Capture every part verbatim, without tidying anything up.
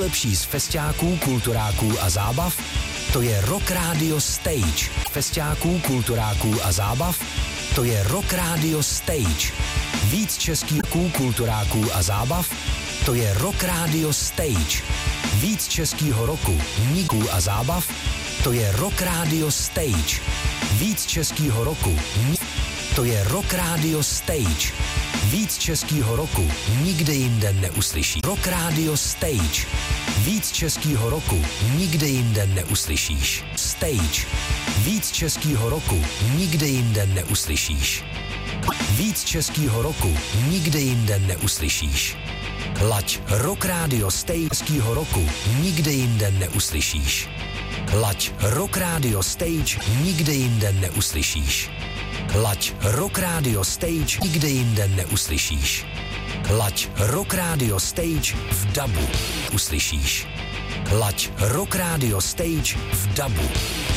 nejlepší z festiáků, kulturáků a zábav, to je Rock Radio Stage. Festiáků, kulturáků a zábav, to je Rock Radio Stage. Víc českých kulturáků a zábav, to je Rock Radio Stage. Víc českého roku, niků a zábav, to je Rock Radio Stage. Víc českého roku, to je Rock Radio Stage. Víc českého roku nikde jinde neuslyší. Rock Radio Stage. Víc českého roku nikde jinde neuslyšíš. Stage. Víc českého roku nikde jinde neuslyšíš. Víc českého roku nikde jinde neuslyšíš. Laď Rock Radio Stage českého roku nikde jinde neuslyšíš. Laď Rock Radio Stage nikde jinde neuslyšíš. Laď Rock Radio Stage nikde jinde neuslyšíš. Laď Rock Radio Stage v dabu uslyšíš. Laď Rock Radio Stage v dabu.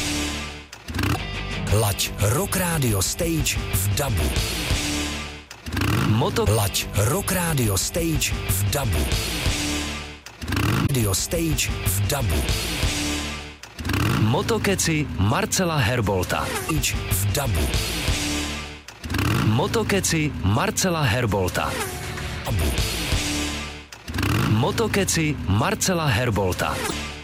Laď Rock Radio Stage v dabu. Moto Laď Rock Radio Stage v dabu. Radio Stage v dabu. Motokeci Marcela Herbolta. V dabu. Motokeci Marcela Herbolta. Motokeci Marcela Herbolta.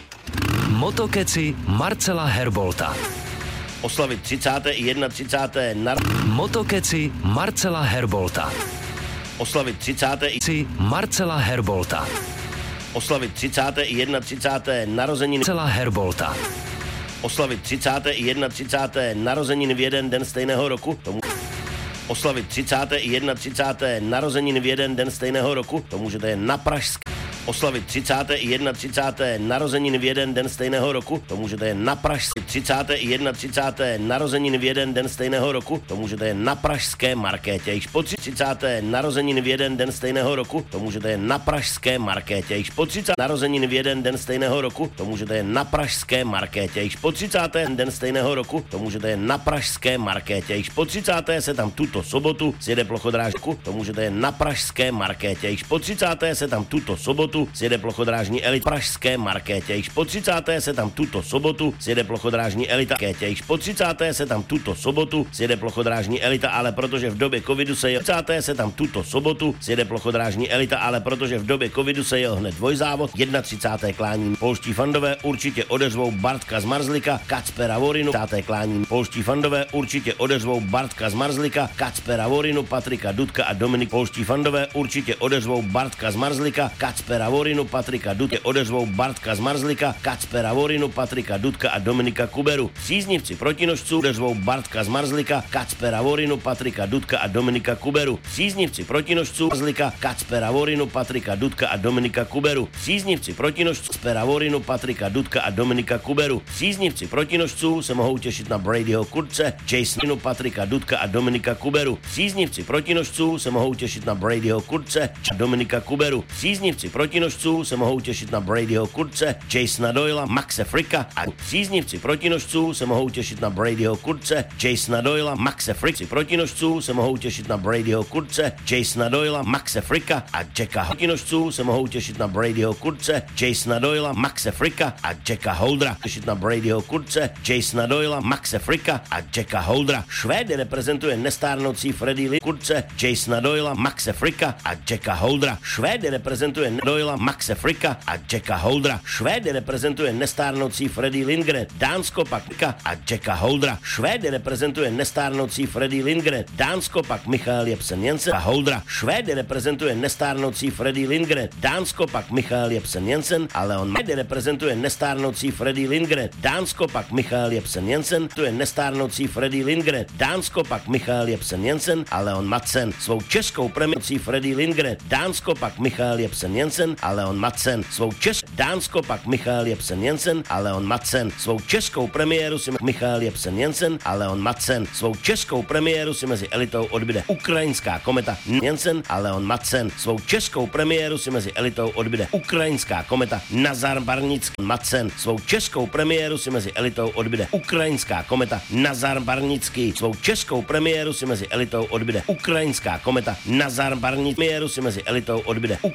Motokeci Marcela Herbolta. Oslavit třicáté i třicáté první nar... Motokeci Marcela Herbolta. Oslavit třicáté i... Marcela Herbolta. Oslavit třicáté i třicáté první narozeniny... Marcela Herbolta. Oslavit třicáté i třicáté první narozeniny v jeden den stejného roku. Tomu... Oslavit třicáté i třicáté první narozeniny v jeden den stejného roku. To můžete jen na Pražské. Oslavit třicáté i třicáté první narozeniny v jeden den stejného roku. To můžete jen na Pražské. třicáté i třicáté první narozeniny v jeden den stejného roku. To můžete jen na Pražské markétě. Již po třicáté narozeniny v jeden den stejného roku. To můžete jen na Pražské markétě. Již po třicáté narozeniny v jeden den stejného roku. To můžete jen na Pražské markétě. Již po třicáté den stejného roku. To můžete jen na Pražské markétě. Již po třicáté se tam tuto sobotu sjede plochodrážku. To můžete jen na Pražské markétě. Již po třicáté se tam tuto sobotu sjede plochodrážní elita Pražské markétě. Již po třicáté se tam tuto sobotu sjede plochodrážní elita markétě. Již po třicáté se tam tuto sobotu sjede plochodrážní elita, ale protože v době covidu se je třicáté se tam tuto sobotu sjede plochodrážní elita, ale protože v době covidu se jel hned dvojzávod. třicáté první klání polští fandové určitě odezvou Bartka z Marzlika, Kacpera Vorinu. třicáté klání polští fandové určitě odezvou Bartka z Marzlika, Kacpera Vorinu, Patrika Dudka a Dominik. Polští fandové určitě odezvou Bartka z Marzlika, Kacpera Vorinu, Patrika Dudka, odezvou Bartka z Marzlika, Kacpera Vorinu, Patrika Dudka a Dominika Kuberu. Příznivci protinožců odezvou Bartka z Marzlika, Kacpera Vorinu, Patrika Dudka a Dominika Kuberu. Příznivci protinožců Marzlika, Kacpera Vorinu, Patrika Dudka a Dominika Kuberu. Příznivci protinožců Kacpera Vorinu, Patrika Dudka a Dominika Kuberu. Příznivci protinožců se mohou těšit na Bradyho Kurtce, Jasonu, Patrika Dudka a Dominika Kuberu. Příznivci protinožců se mohou těšit na Bradyho Kurtce a Dominika Kuberu. Příznivci protinožců se mohou těšit na Bradyho Kurtce, Jasona Doyla, Maxe Fricka a příznivci protinožců se mohou těšit na Bradyho Kurtce, Jasona Doyla, Maxe Fricka. Protinožců se mohou těšit na Bradyho Kurtce, Jasona Doyla, Maxe Fricka a Jacka. Protinožců se mohou těšit na Bradyho Kurtce, Jasona Doyla, Maxe Fricka a Jacka Holdra. Těšit na Bradyho Kurtce, Jasona Doyla, Maxe Fricka a Jacka Holdra. Švédy reprezentuje nestárnoucí Freddie Lee Kurtce, Jasona Doyla, Maxe Fricka a Jacka Holdra. Švédy reprezentuje Doyla, Maxe Fricka a Jacka Holdra. Švédy reprezentuje nestárnoucí Freddie Lindgren, Dánsko pak Fricka a Jacka Holdra. Švédy reprezentuje nestárnoucí Freddie Lindgren, Dánsko pak Michael Jepsen Jensen a Holdra. Švédy reprezentuje nestárnoucí Freddie Lindgren, Dánsko pak Michael Jepsen Jensen a Leon Švédy reprezentuje nestárnoucí Freddie Lindgren, Dánsko pak Michael Jepsen Jensen, tu je nestárnoucí Freddie Lindgren, Dánsko pak Michael Jepsen Jensen a Leon Madsen. Svou českou premiéru Freddie Lindgren, Dánsko pak Michael Jepsen Jensen a Leon Madsen. Svou českou Dánsko pak Michael Jepsen Jensen a Leon Madsen. Svou českou premiéru si Michael Jepsen Jensen a Leon Madsen. Svou českou premiéru si mezi elitou odbyde ukrajinská kometa Jensen a Leon Madsen. Svou českou premiéru si mezi elitou odbyde ukrajinská kometa Nazar Barnický Madsen. Svou českou premiéru si mezi elitou odbyde ukrajinská kometa Nazar Barnický. Svou českou premiéru si mezi elitou odbyde ukrajinská kometa Nazar Barnický. Premiéru si mezi elitou odbyde